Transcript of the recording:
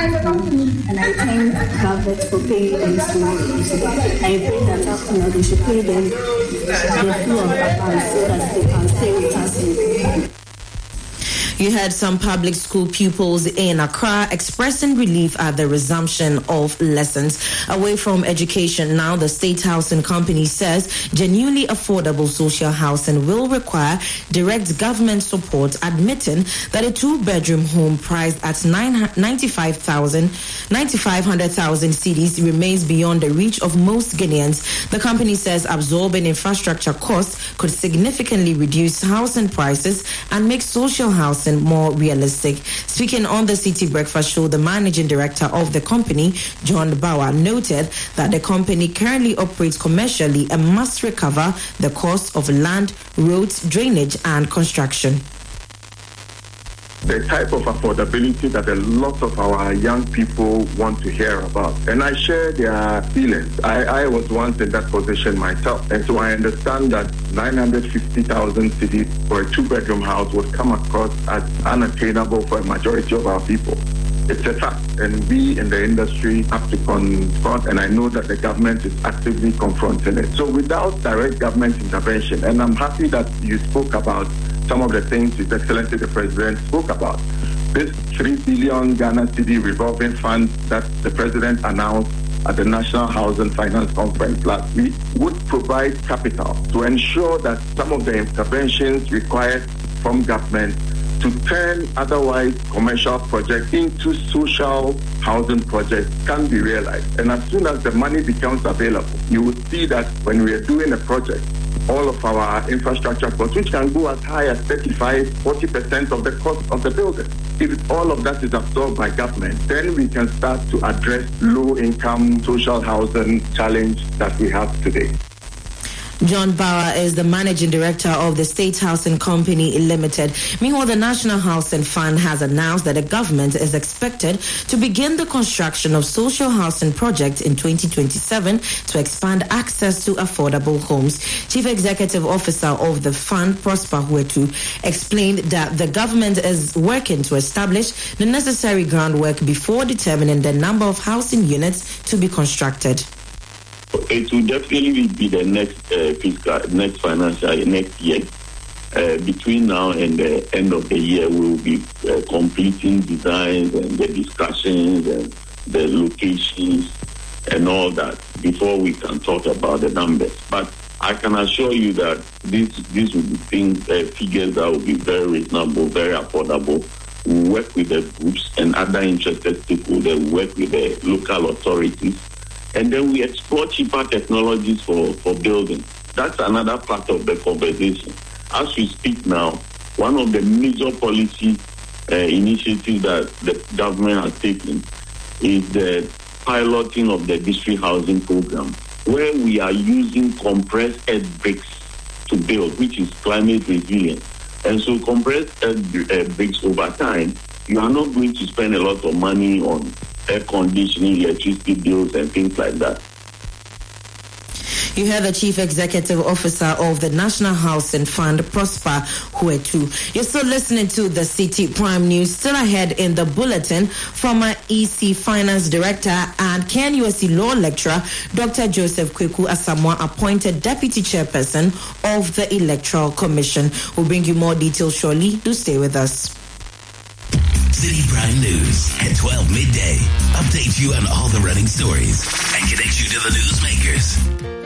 And I thank government for paying them small. I pray that they should pay them the full of account so that they can stay with us. You heard some public school pupils in Accra expressing relief at the resumption of lessons. Away from education now, the State Housing Company says genuinely affordable social housing will require direct government support, admitting that a two-bedroom home priced at 9,500,000 cedis remains beyond the reach of most Ghanaians. The company says absorbing infrastructure costs could significantly reduce housing prices and make social housing more realistic. Speaking on the City Breakfast Show, the managing director of the company, John Bauer, noted that the company currently operates commercially and must recover the cost of land, roads, drainage, and construction. The type of affordability that a lot of our young people want to hear about. And I share their feelings. I was once in that position myself. And so I understand that 950,000 cedis for a two-bedroom house would come across as unattainable for a majority of our people. It's a fact, and we in the industry have to confront, and I know that the government is actively confronting it. So without direct government intervention, and I'm happy that you spoke about some of the things His Excellency the President spoke about. This 3 billion Ghana cedi revolving fund that the President announced at the National Housing Finance Conference last week would provide capital to ensure that some of the interventions required from government to turn otherwise commercial projects into social housing projects can be realized. And as soon as the money becomes available, you will see that when we are doing a project, all of our infrastructure costs, which can go as high as 35-40% of the cost of the building. If all of that is absorbed by government, then we can start to address low-income social housing challenge that we have today. John Bauer is the managing director of the State Housing Company Limited. Meanwhile, the National Housing Fund has announced that the government is expected to begin the construction of social housing projects in 2027 to expand access to affordable homes. Chief Executive Officer of the fund, Prosper Huetu, explained that the government is working to establish the necessary groundwork before determining the number of housing units to be constructed. It will definitely be the next financial year, next year. Between now and the end of the year, we will be completing designs and the discussions and the locations and all that before we can talk about the numbers. But I can assure you that this will be figures that will be very reasonable, very affordable. We work with the groups and other interested stakeholders. We work with the local authorities. And then we explore cheaper technologies for building. That's another part of the conversation. As we speak now, one of the major policy initiatives that the government has taken is the piloting of the district housing program, where we are using compressed earth bricks to build, which is climate resilient. And so compressed earth bricks over time, you are not going to spend a lot of money on air conditioning, electricity bills, and things like that. You heard the Chief Executive Officer of the National Housing Fund, Prosper Huetu. You're still listening to the City Prime News. Still ahead in the bulletin, former EC Finance Director and KNUST Law Lecturer, Dr. Joseph Kweku Asamoah, appointed Deputy Chairperson of the Electoral Commission. We'll bring you more details shortly. Do stay with us. City Prime News at 12 midday. Update you on all the running stories and connect you to the newsmakers.